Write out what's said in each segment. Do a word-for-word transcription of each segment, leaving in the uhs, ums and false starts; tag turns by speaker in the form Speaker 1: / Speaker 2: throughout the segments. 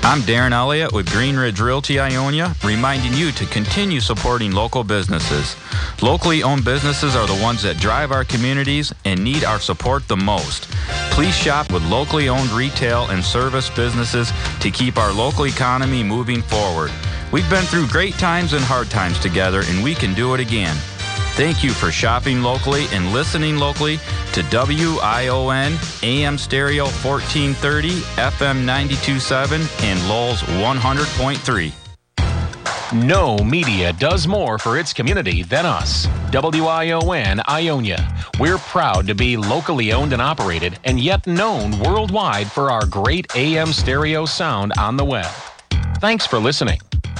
Speaker 1: I'm Darren Elliott with Green Ridge Realty Ionia, reminding you to continue supporting local businesses. Locally owned businesses are the ones that drive our communities and need our support the most. Please shop with locally owned retail and service businesses to keep our local economy moving forward. We've been through great times and hard times together, and we can do it again. Thank you for shopping locally and listening locally to W I O N, A M Stereo fourteen thirty, F M ninety-two point seven, and Lowell's one hundred point three.
Speaker 2: No media does more for its community than us. W I O N Ionia. We're proud to be locally owned and operated, and yet known worldwide for our great A M stereo sound on the web. Thanks for listening.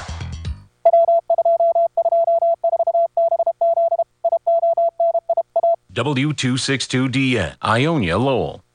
Speaker 2: W two sixty-two D N, Ionia, Lowell.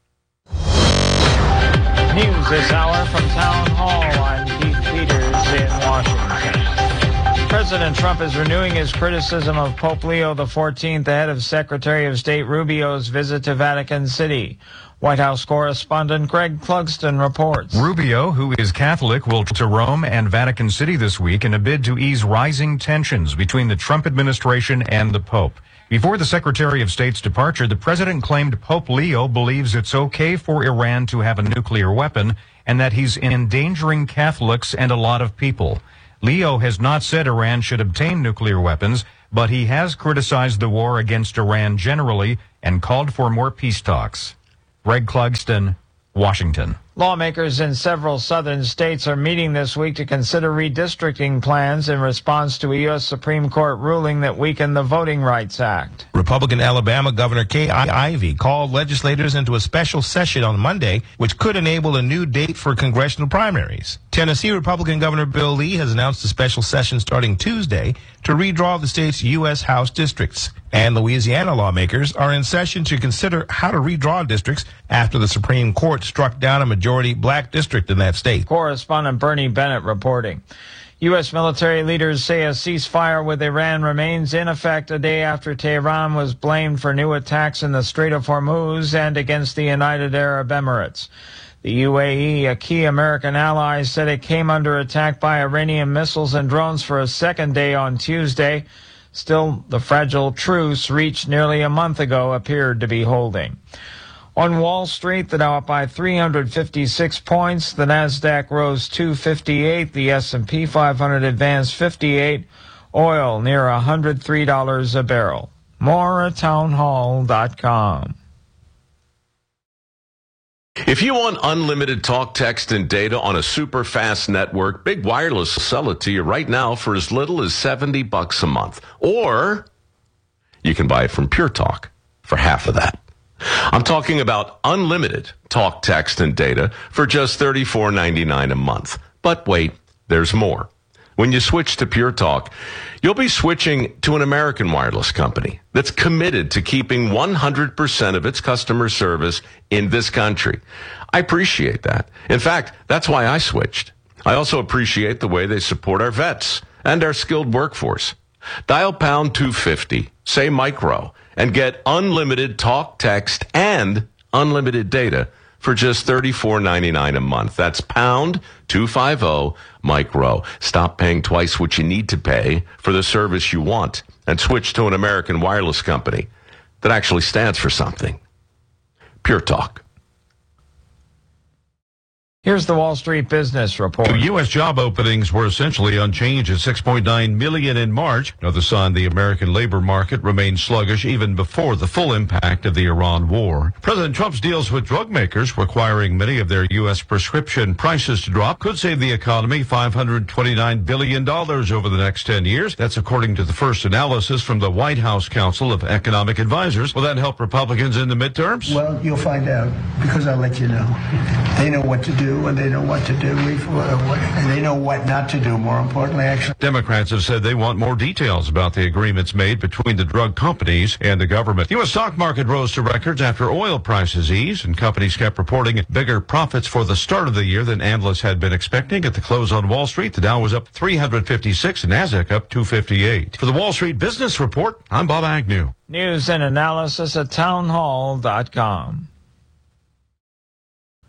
Speaker 3: News this hour from Town Hall. I'm Keith Peters in Washington. President Trump is renewing his criticism of Pope Leo the fourteenth ahead of Secretary of State Rubio's visit to Vatican City. White House correspondent Greg Clugston reports.
Speaker 4: Rubio, who is Catholic, will to Rome and Vatican City this week in a bid to ease rising tensions between the Trump administration and the Pope. Before the Secretary of State's departure, the president claimed Pope Leo believes it's okay for Iran to have a nuclear weapon and that he's endangering Catholics and a lot of people. Leo has not said Iran should obtain nuclear weapons, but he has criticized the war against Iran generally and called for more peace talks. Greg Clugston, Washington.
Speaker 3: Lawmakers in several southern states are meeting this week to consider redistricting plans in response to a U S Supreme Court ruling that weakened the Voting Rights Act.
Speaker 5: Republican Alabama Governor Kay Ivey called legislators into a special session on Monday, which could enable a new date for congressional primaries. Tennessee Republican Governor Bill Lee has announced a special session starting Tuesday to redraw the state's U S House districts. And Louisiana lawmakers are in session to consider how to redraw districts after the Supreme Court struck down a majority black district in that state.
Speaker 3: Correspondent Bernie Bennett reporting. U S military leaders say a ceasefire with Iran remains in effect a day after Tehran was blamed for new attacks in the Strait of Hormuz and against the United Arab Emirates. The U A E, a key American ally, said it came under attack by Iranian missiles and drones for a second day on Tuesday. Still, the fragile truce reached nearly a month ago appeared to be holding. On Wall Street, the Dow up by three hundred fifty-six points. The Nasdaq rose two fifty-eight. The S and P five hundred advanced fifty-eight. Oil near one hundred three dollars a barrel. More at townhall dot com.
Speaker 6: If you want unlimited talk, text, and data on a super fast network, Big Wireless will sell it to you right now for as little as seventy bucks a month. Or you can buy it from Pure Talk for half of that. I'm talking about unlimited talk, text, and data for just thirty-four ninety-nine a month. But wait, there's more. When you switch to Pure Talk, you'll be switching to an American wireless company that's committed to keeping one hundred percent of its customer service in this country. I appreciate that. In fact, that's why I switched. I also appreciate the way they support our vets and our skilled workforce. Dial pound two fifty, say micro, and get unlimited talk, text, and unlimited data for just thirty-four ninety-nine a month. That's pound two fifty micro. Stop paying twice what you need to pay for the service you want and switch to an American wireless company that actually stands for something. Pure Talk.
Speaker 3: Here's the Wall Street Business Report.
Speaker 7: U S job openings were essentially unchanged at six point nine million in March. Another sign the American labor market remained sluggish even before the full impact of the Iran war. President Trump's deals with drug makers, requiring many of their U S prescription prices to drop, could save the economy five hundred twenty-nine billion dollars over the next ten years. That's according to the first analysis from the White House Council of Economic Advisors. Will that help Republicans in the midterms?
Speaker 8: Well, you'll find out, because I'll let you know. They know what to do. And they know what to do, and they know what not to do, more importantly, actually.
Speaker 7: Democrats have said they want more details about the agreements made between the drug companies and the government. The U S stock market rose to records after oil prices eased, and companies kept reporting bigger profits for the start of the year than analysts had been expecting. At the close on Wall Street, the Dow was up three hundred fifty-six, and Nasdaq up two fifty-eight. For the Wall Street Business Report, I'm Bob Agnew.
Speaker 3: News and analysis at townhall dot com.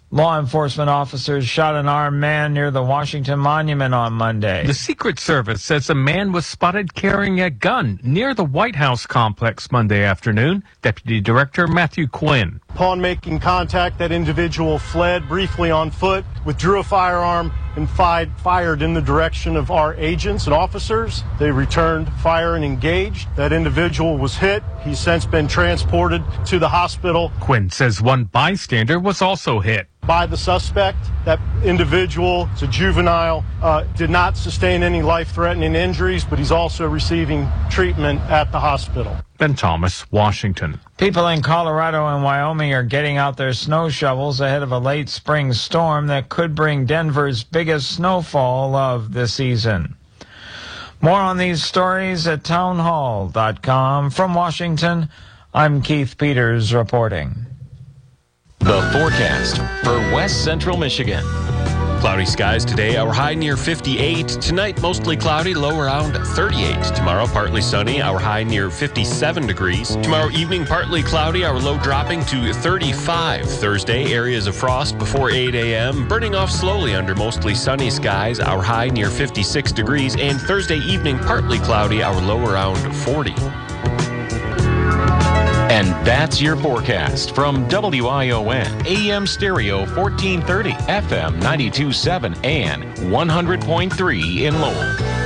Speaker 3: Law enforcement officers shot an armed man near the Washington Monument on Monday.
Speaker 9: The Secret Service says a man was spotted carrying a gun near the White House complex Monday afternoon. Deputy Director Matthew Quinn.
Speaker 10: Upon making contact, that individual fled briefly on foot, withdrew a firearm, and fi- fired in the direction of our agents and officers. They returned fire and engaged. That individual was hit. He's since been transported to the hospital.
Speaker 9: Quinn says one bystander was also hit
Speaker 10: by the suspect. That individual is a juvenile, uh, did not sustain any life-threatening injuries, but he's also receiving treatment at the hospital.
Speaker 9: Ben Thomas, Washington.
Speaker 3: People in Colorado and Wyoming are getting out their snow shovels ahead of a late spring storm that could bring Denver's biggest snowfall of the season. More on these stories at townhall dot com. From Washington, I'm Keith Peters reporting.
Speaker 2: The forecast for West Central Michigan. Cloudy skies today, our high near fifty-eight. Tonight, mostly cloudy, low around thirty-eight. Tomorrow, partly sunny, our high near fifty-seven degrees. Tomorrow evening, partly cloudy, our low dropping to thirty-five. Thursday, areas of frost before eight a.m., burning off slowly under mostly sunny skies, our high near fifty-six degrees. And Thursday evening, partly cloudy, our low around forty. And that's your forecast from W I O N, A M Stereo fourteen thirty, F M ninety-two point seven, and one hundred point three in Lowell.